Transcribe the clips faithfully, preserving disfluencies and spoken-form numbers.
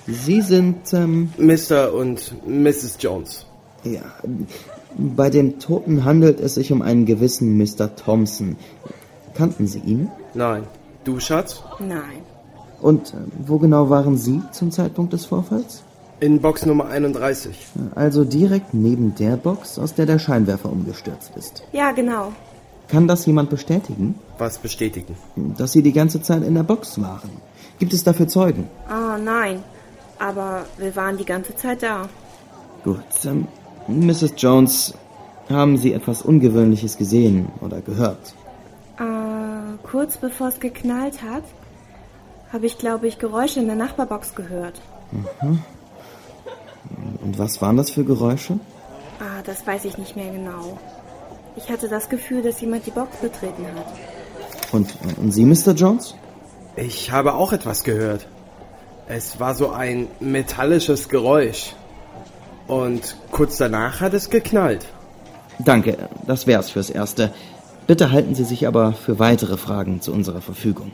Sie sind, ähm... Mister und Misses Jones. Ja, bei dem Toten handelt es sich um einen gewissen Mister Thompson. Kannten Sie ihn? Nein. Du, Schatz? Nein. Und äh, wo genau waren Sie zum Zeitpunkt des Vorfalls? In Box Nummer einunddreißig. Also direkt neben der Box, aus der der Scheinwerfer umgestürzt ist. Ja, genau. Kann das jemand bestätigen? Was bestätigen? Dass Sie die ganze Zeit in der Box waren. Gibt es dafür Zeugen? Ah, nein. Aber wir waren die ganze Zeit da. Gut, ähm, Misses Jones, haben Sie etwas Ungewöhnliches gesehen oder gehört? Äh, kurz bevor es geknallt hat, habe ich, glaube ich, Geräusche in der Nachbarbox gehört. Mhm. Und was waren das für Geräusche? Ah, das weiß ich nicht mehr genau. Ich hatte das Gefühl, dass jemand die Box betreten hat. Und, und Sie, Mister Jones? Ich habe auch etwas gehört. Es war so ein metallisches Geräusch. Und kurz danach hat es geknallt. Danke, das wär's fürs Erste. Bitte halten Sie sich aber für weitere Fragen zu unserer Verfügung.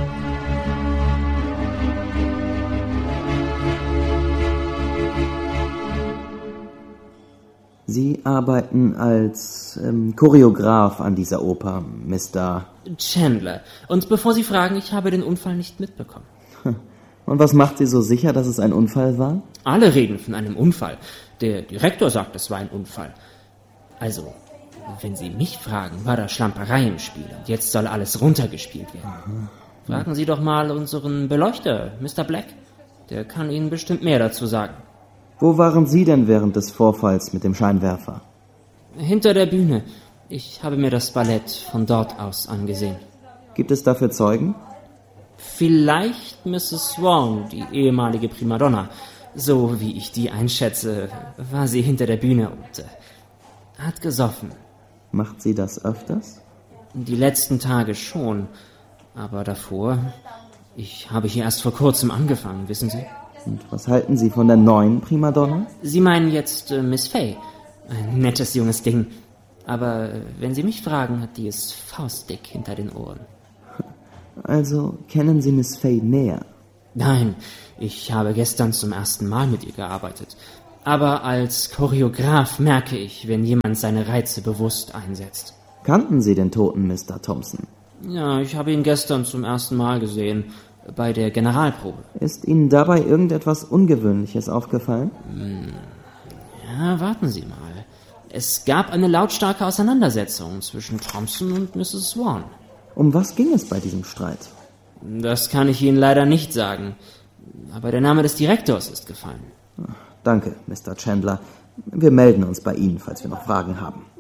Sie arbeiten als ähm, Choreograf an dieser Oper, Mister Chandler. Und bevor Sie fragen, ich habe den Unfall nicht mitbekommen. Und was macht Sie so sicher, dass es ein Unfall war? Alle reden von einem Unfall. Der Direktor sagt, es war ein Unfall. Also, wenn Sie mich fragen, war da Schlamperei im Spiel und jetzt soll alles runtergespielt werden. Aha. Fragen Sie doch mal unseren Beleuchter, Mister Black. Der kann Ihnen bestimmt mehr dazu sagen. Wo waren Sie denn während des Vorfalls mit dem Scheinwerfer? Hinter der Bühne. Ich habe mir das Ballett von dort aus angesehen. Gibt es dafür Zeugen? Vielleicht Misses Swan, die ehemalige Primadonna. So wie ich die einschätze, war sie hinter der Bühne und äh, hat gesoffen. Macht sie das öfters? Die letzten Tage schon. Aber davor, ich habe hier erst vor kurzem angefangen, wissen Sie? Und was halten Sie von der neuen Primadonna? Sie meinen jetzt äh, Miss Fay. Ein nettes junges Ding. Aber äh, wenn Sie mich fragen, hat die es faustdick hinter den Ohren. Also kennen Sie Miss Fay näher? Nein, ich habe gestern zum ersten Mal mit ihr gearbeitet. Aber als Choreograf merke ich, wenn jemand seine Reize bewusst einsetzt. Kannten Sie den toten Mister Thompson? Ja, ich habe ihn gestern zum ersten Mal gesehen, bei der Generalprobe. Ist Ihnen dabei irgendetwas Ungewöhnliches aufgefallen? Hm. Ja, warten Sie mal. Es gab eine lautstarke Auseinandersetzung zwischen Thompson und Misses Swan. Um was ging es bei diesem Streit? Das kann ich Ihnen leider nicht sagen. Aber der Name des Direktors ist gefallen. Danke, Mister Chandler. Wir melden uns bei Ihnen, falls wir noch Fragen haben.